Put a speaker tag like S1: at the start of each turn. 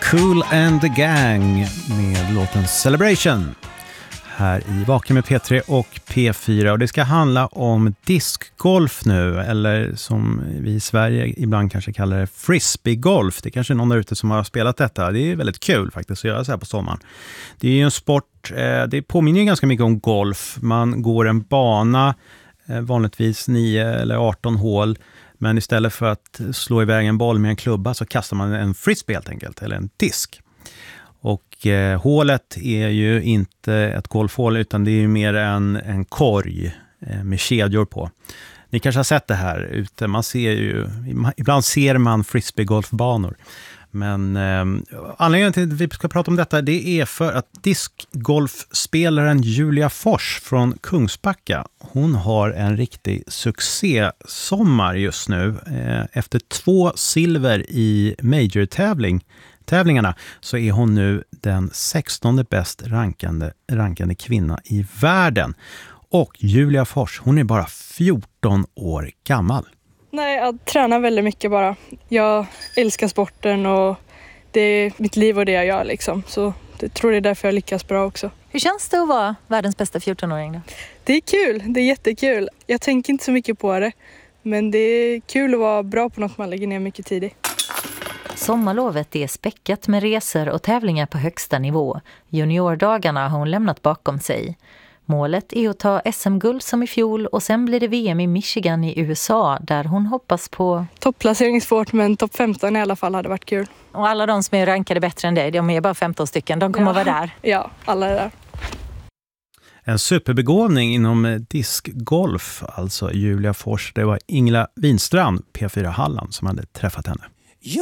S1: Kool and the Gang med låten Celebration här i Vaken med P3 och P4, och det ska handla om diskgolf nu, eller som vi i Sverige ibland kanske kallar det frisbeegolf. Det är kanske någon där ute som har spelat detta. Det är väldigt kul faktiskt att göra så här på sommaren. Det är ju en sport, det påminner ju ganska mycket om golf. Man går en bana, vanligtvis 9 eller 18 hål, men istället för att slå iväg en boll med en klubba så kastar man en frisbee helt enkelt, eller en disk. Och hålet är ju inte ett golfhål, utan det är ju mer en korg med kedjor på. Ni kanske har sett det här ute. Man ser ju, ibland ser man frisbeegolfbanor. Men anledningen till att vi ska prata om detta, det är för att diskgolfspelaren Julia Fors från Kungsbacka, hon har en riktig succésommar just nu. Efter 2 silver i major-tävlingarna så är hon nu den 16:e bäst rankande kvinna i världen. Och Julia Fors, hon är bara 14 år gammal.
S2: Nej, jag tränar väldigt mycket bara. Jag älskar sporten och det är mitt liv och det jag gör liksom. Så jag tror det är därför jag lyckas bra också.
S3: Hur känns det att vara världens bästa 14-åring då?
S2: Det är kul, det är jättekul. Jag tänker inte så mycket på det. Men det är kul att vara bra på något man lägger ner mycket tid i.
S3: Sommarlovet är späckat med resor och tävlingar på högsta nivå. Juniordagarna har hon lämnat bakom sig. Målet är att ta SM-guld som i fjol, och sen blir det VM i Michigan i USA där hon hoppas på...
S2: Topplacering är svårt, men topp 15 i alla fall hade varit kul.
S3: Och alla de som är rankade bättre än dig, de är bara 15 stycken, de kommer att vara där.
S2: Ja, alla är där.
S1: En superbegåvning inom diskgolf, alltså Julia Fors. Det var Ingela Winstrand, P4 Halland, som hade träffat henne.